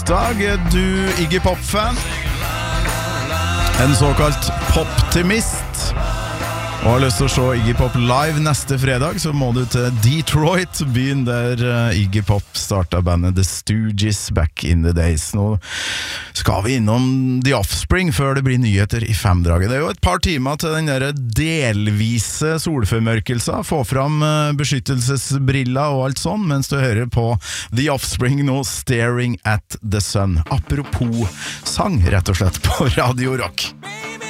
onsdag. Du Iggy Pop-fan, en såkalt poptimist, og har lyst til å se Iggy Pop live neste fredag, så må du til Detroit, byen der Iggy Pop startet bandet The Stooges back in the days. Nå skal vi innom The Offspring før det blir nyheter i femdraget. Det er jo et par timer til den der delvise solformørkelsen, få fram beskyttelsesbriller og alt sånn, mens du hører på The Offspring nå, Staring at the Sun. Apropos sang, rett og slett, på Radio Rock.